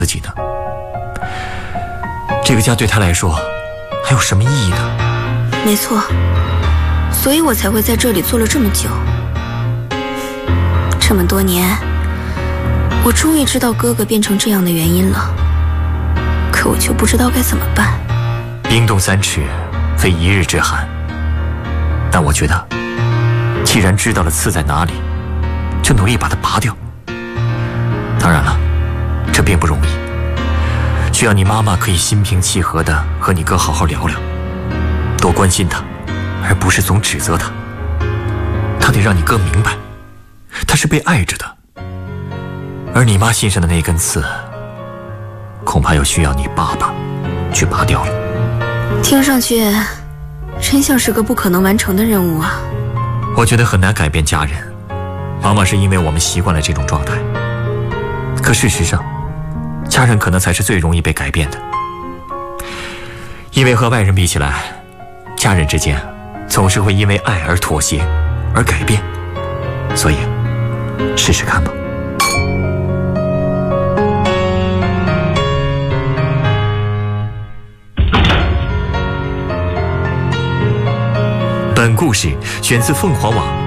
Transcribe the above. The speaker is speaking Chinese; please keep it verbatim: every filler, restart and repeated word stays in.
自己呢？这个家对他来说还有什么意义呢？ 没错，所以我才会在这里做了这么久。这么多年，我终于知道哥哥变成这样的原因了，可我却不知道该怎么办。 冰冻三尺，非一日之寒。但我觉得，既然知道了刺在哪里，就努力把它拔掉。当然了，这并不容易，需要你妈妈可以心平气和地和你哥好好聊聊，多关心他，而不是总指责他。他得让你哥明白，他是被爱着的。而你妈心上的那根刺，恐怕又需要你爸爸去拔掉了。 听上去真像是个不可能完成的任务啊。 我觉得很难改变家人，往往是因为我们习惯了这种状态。可事实上，家人可能才是最容易被改变的，因为和外人比起来，家人之间总是会因为爱而妥协，而改变。所以，试试看吧。本故事选自凤凰网